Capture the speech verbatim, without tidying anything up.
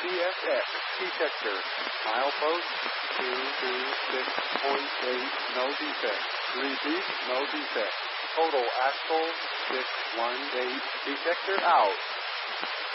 S X detector. Milepost two two six point eight, no defect. Repeat, no defect. Total axle six one eight, detector out.